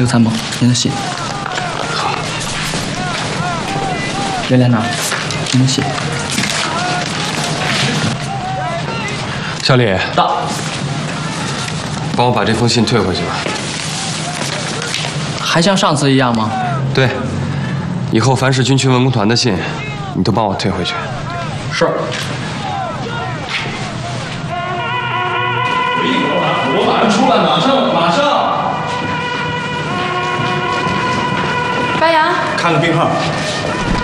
刘参谋，您的信。 好。 袁连长，您的信。 小李， 到。 帮我把这封信退回去吧。 还像上次一样吗？ 对，以后凡是军区文工团的信，你都帮我退回去。 是。 我马上出来，马上。 白杨， 看个病号。